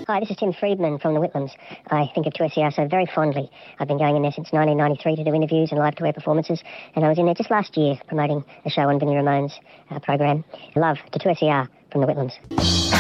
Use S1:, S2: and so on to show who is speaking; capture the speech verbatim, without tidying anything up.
S1: Hi, this is Tim Friedman from the Whitlands. I think of two S E R so very fondly. I've been going in there since nineteen ninety-three to do interviews and live-to-air performances, and I was in there just last year promoting a show on Vinnie Ramone's uh, program. Love to two S E R from the Whitlands.